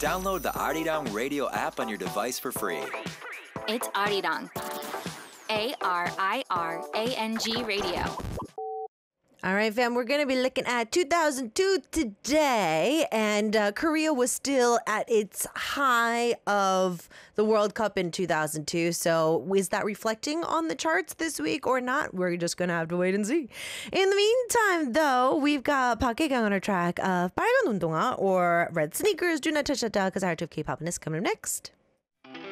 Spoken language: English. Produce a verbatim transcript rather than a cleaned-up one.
Download the Arirang Radio app on your device for free. It's Arirang. A R I R A N G Radio. All right, fam, we're going to be looking at two thousand two today, and uh, Korea was still at its high of the World Cup in two thousand two. So is that reflecting on the charts this week or not? We're just going to have to wait and see. In the meantime, though, we've got Park Hae-kyung on our track of 빨간 운동화 or Red Sneakers, Do Not Touch That Dial, because our art of K-pop is coming up next.